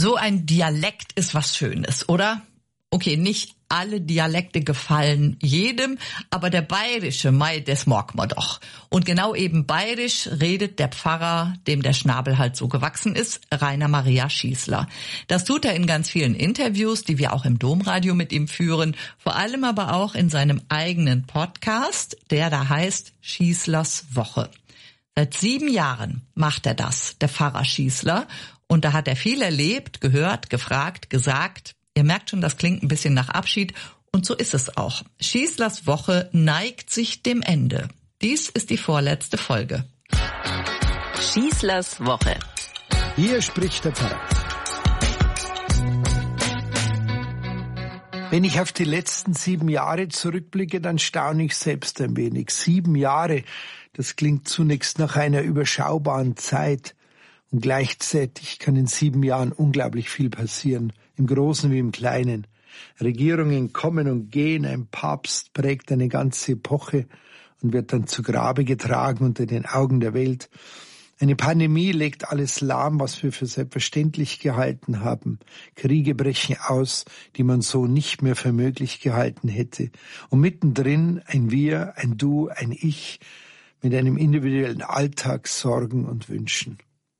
So ein Dialekt ist was Schönes, oder? Okay, nicht alle Dialekte gefallen jedem, aber der bayerische, das mag man doch. Und genau eben bayerisch redet der Pfarrer, dem der Schnabel halt so gewachsen ist, Rainer Maria Schießler. Das tut er in ganz vielen Interviews, die wir auch im Domradio mit ihm führen, vor allem aber auch in seinem eigenen Podcast, der da heißt Schießlers Woche. Seit 7 Jahren macht er das, der Pfarrer Schießler. Und da hat er viel erlebt, gehört, gefragt, gesagt. Ihr merkt schon, das klingt ein bisschen nach Abschied. Und so ist es auch. Schießlers Woche neigt sich dem Ende. Dies ist die vorletzte Folge. Schießlers Woche. Hier spricht der Pfarrer. Wenn ich auf die letzten 7 Jahre zurückblicke, dann staune ich selbst ein wenig. 7 Jahre, das klingt zunächst nach einer überschaubaren Zeit. Und gleichzeitig kann in 7 Jahren unglaublich viel passieren, im Großen wie im Kleinen. Regierungen kommen und gehen, ein Papst prägt eine ganze Epoche und wird dann zu Grabe getragen unter den Augen der Welt. Eine Pandemie legt alles lahm, was wir für selbstverständlich gehalten haben. Kriege brechen aus, die man so nicht mehr für möglich gehalten hätte. Und mittendrin ein Wir, ein Du, ein Ich mit einem individuellen Alltag, Sorgen und Wünschen.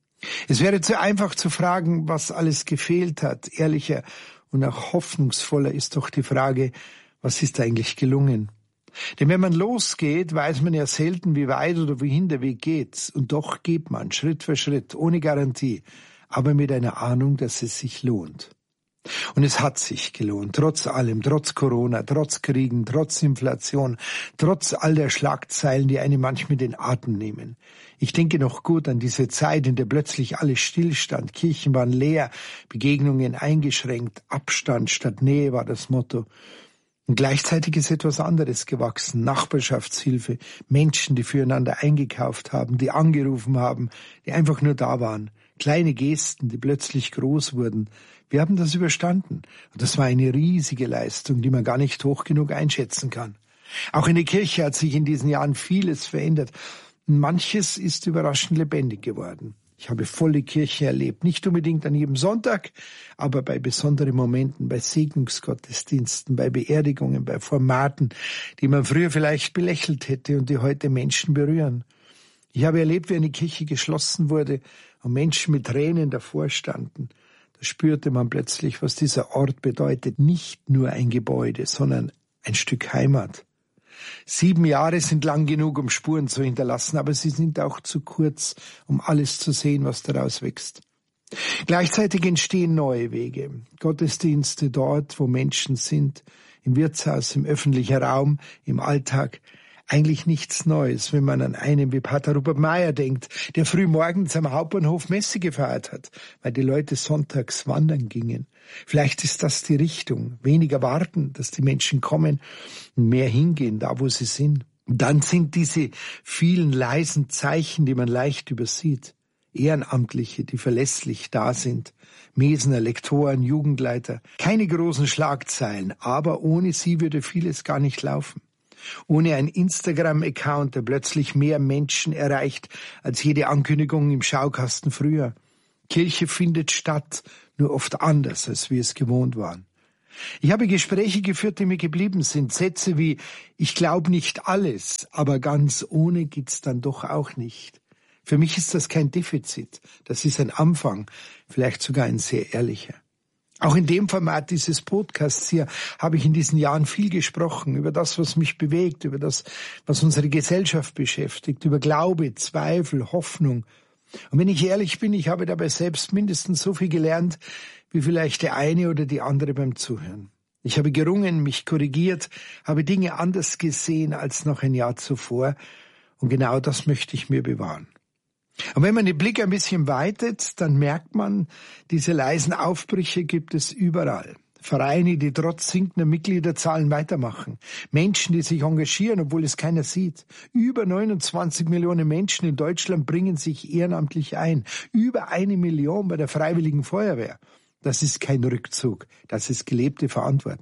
Es wäre zu einfach zu fragen, was alles gefehlt hat. Ehrlicher und auch hoffnungsvoller ist doch die Frage, was ist eigentlich gelungen? Denn wenn man losgeht, weiß man ja selten, wie weit oder wohin der Weg geht. Und doch geht man Schritt für Schritt, ohne Garantie, aber mit einer Ahnung, dass es sich lohnt. Und es hat sich gelohnt, trotz allem, trotz Corona, trotz Kriegen, trotz Inflation, trotz all der Schlagzeilen, die einem manchmal den Atem nehmen. Ich denke noch gut an diese Zeit, in der plötzlich alles stillstand, Kirchen waren leer, Begegnungen eingeschränkt, Abstand statt Nähe war das Motto. Und gleichzeitig ist etwas anderes gewachsen, Nachbarschaftshilfe, Menschen, die füreinander eingekauft haben, die angerufen haben, die einfach nur da waren, kleine Gesten, die plötzlich groß wurden. Wir haben das überstanden. Und das war eine riesige Leistung, die man gar nicht hoch genug einschätzen kann. Auch in der Kirche hat sich in diesen Jahren vieles verändert. Und manches ist überraschend lebendig geworden. Ich habe volle Kirche erlebt. Nicht unbedingt an jedem Sonntag, aber bei besonderen Momenten, bei Segnungsgottesdiensten, bei Beerdigungen, bei Formaten, die man früher vielleicht belächelt hätte und die heute Menschen berühren. Ich habe erlebt, wie eine Kirche geschlossen wurde und Menschen mit Tränen davor standen. Da spürte man plötzlich, was dieser Ort bedeutet. Nicht nur ein Gebäude, sondern ein Stück Heimat. 7 Jahre sind lang genug, um Spuren zu hinterlassen, aber sie sind auch zu kurz, um alles zu sehen, was daraus wächst. Gleichzeitig entstehen neue Wege. Gottesdienste dort, wo Menschen sind, im Wirtshaus, im öffentlichen Raum, im Alltag. Eigentlich nichts Neues, wenn man an einen wie Pater Rupert Meyer denkt, der früh morgens am Hauptbahnhof Messe gefeiert hat, weil die Leute sonntags wandern gingen. Vielleicht ist das die Richtung. Weniger warten, dass die Menschen kommen und mehr hingehen, da wo sie sind. Und dann sind diese vielen leisen Zeichen, die man leicht übersieht. Ehrenamtliche, die verlässlich da sind. Mesner, Lektoren, Jugendleiter. Keine großen Schlagzeilen, aber ohne sie würde vieles gar nicht laufen. Ohne ein Instagram-Account, der plötzlich mehr Menschen erreicht als jede Ankündigung im Schaukasten früher. Kirche findet statt, nur oft anders, als wir es gewohnt waren. Ich habe Gespräche geführt, die mir geblieben sind. Sätze wie, ich glaube nicht alles, aber ganz ohne geht's dann doch auch nicht. Für mich ist das kein Defizit, das ist ein Anfang, vielleicht sogar ein sehr ehrlicher. Auch in dem Format dieses Podcasts hier habe ich in diesen Jahren viel gesprochen, über das, was mich bewegt, über das, was unsere Gesellschaft beschäftigt, über Glaube, Zweifel, Hoffnung. Und wenn ich ehrlich bin, ich habe dabei selbst mindestens so viel gelernt, wie vielleicht der eine oder die andere beim Zuhören. Ich habe gerungen, mich korrigiert, habe Dinge anders gesehen als noch ein Jahr zuvor. Und genau das möchte ich mir bewahren. Und wenn man den Blick ein bisschen weitet, dann merkt man, diese leisen Aufbrüche gibt es überall. Vereine, die trotz sinkender Mitgliederzahlen weitermachen. Menschen, die sich engagieren, obwohl es keiner sieht. Über 29 Millionen Menschen in Deutschland bringen sich ehrenamtlich ein. Über 1 Million bei der Freiwilligen Feuerwehr. Das ist kein Rückzug, das ist gelebte Verantwortung.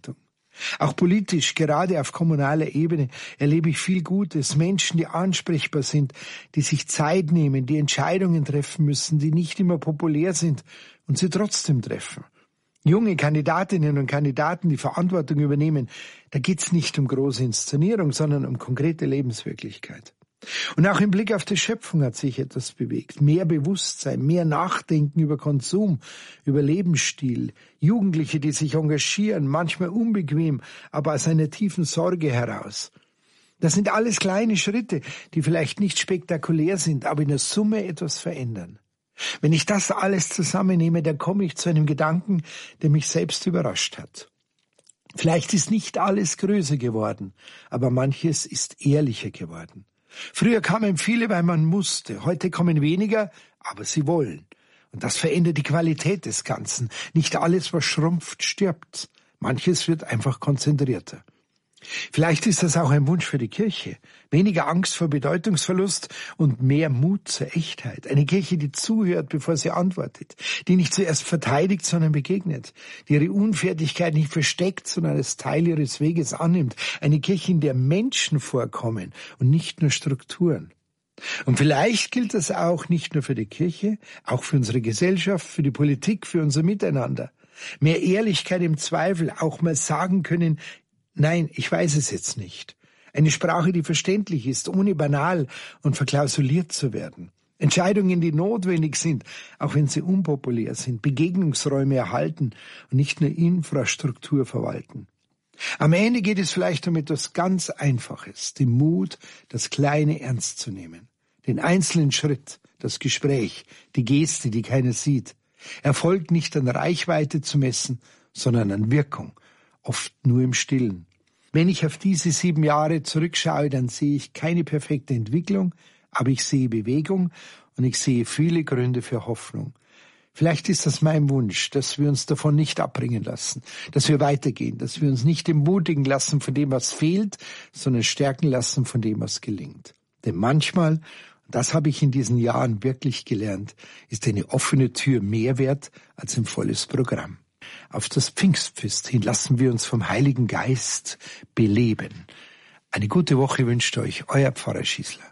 Auch politisch, gerade auf kommunaler Ebene, erlebe ich viel Gutes. Menschen, die ansprechbar sind, die sich Zeit nehmen, die Entscheidungen treffen müssen, die nicht immer populär sind und sie trotzdem treffen. Junge Kandidatinnen und Kandidaten, die Verantwortung übernehmen, da geht's nicht um große Inszenierung, sondern um konkrete Lebenswirklichkeit. Und auch im Blick auf die Schöpfung hat sich etwas bewegt. Mehr Bewusstsein, mehr Nachdenken über Konsum, über Lebensstil. Jugendliche, die sich engagieren, manchmal unbequem, aber aus einer tiefen Sorge heraus. Das sind alles kleine Schritte, die vielleicht nicht spektakulär sind, aber in der Summe etwas verändern. Wenn ich das alles zusammennehme, dann komme ich zu einem Gedanken, der mich selbst überrascht hat. Vielleicht ist nicht alles größer geworden, aber manches ist ehrlicher geworden. Früher kamen viele, weil man musste. Heute kommen weniger, aber sie wollen. Und das verändert die Qualität des Ganzen. Nicht alles, was schrumpft, stirbt. Manches wird einfach konzentrierter. Vielleicht ist das auch ein Wunsch für die Kirche. Weniger Angst vor Bedeutungsverlust und mehr Mut zur Echtheit. Eine Kirche, die zuhört, bevor sie antwortet. Die nicht zuerst verteidigt, sondern begegnet. Die ihre Unfertigkeit nicht versteckt, sondern als Teil ihres Weges annimmt. Eine Kirche, in der Menschen vorkommen und nicht nur Strukturen. Und vielleicht gilt das auch nicht nur für die Kirche, auch für unsere Gesellschaft, für die Politik, für unser Miteinander. Mehr Ehrlichkeit im Zweifel, auch mal sagen können, nein, ich weiß es jetzt nicht. Eine Sprache, die verständlich ist, ohne banal und verklausuliert zu werden. Entscheidungen, die notwendig sind, auch wenn sie unpopulär sind. Begegnungsräume erhalten und nicht nur Infrastruktur verwalten. Am Ende geht es vielleicht um etwas ganz Einfaches. Den Mut, das Kleine ernst zu nehmen. Den einzelnen Schritt, das Gespräch, die Geste, die keiner sieht. Erfolg nicht an Reichweite zu messen, sondern an Wirkung. Oft nur im Stillen. Wenn ich auf diese 7 Jahre zurückschaue, dann sehe ich keine perfekte Entwicklung, aber ich sehe Bewegung und ich sehe viele Gründe für Hoffnung. Vielleicht ist das mein Wunsch, dass wir uns davon nicht abbringen lassen, dass wir weitergehen, dass wir uns nicht entmutigen lassen von dem, was fehlt, sondern stärken lassen von dem, was gelingt. Denn manchmal, und das habe ich in diesen Jahren wirklich gelernt, ist eine offene Tür mehr wert als ein volles Programm. Auf das Pfingstfest hin lassen wir uns vom Heiligen Geist beleben. Eine gute Woche wünscht euch euer Pfarrer Schießler.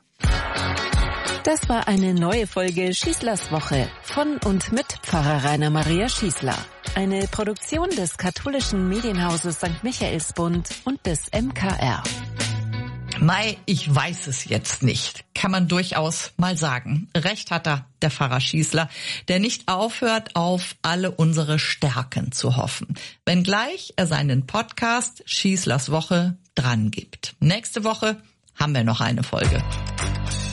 Das war eine neue Folge Schießlers Woche von und mit Pfarrer Rainer Maria Schießler. Eine Produktion des katholischen Medienhauses St. Michaelsbund und des MKR. Mei, ich weiß es jetzt nicht, kann man durchaus mal sagen. Recht hat er, der Pfarrer Schießler, der nicht aufhört, auf alle unsere Stärken zu hoffen. Wenngleich er seinen Podcast Schießlers Woche dran gibt. Nächste Woche haben wir noch eine Folge.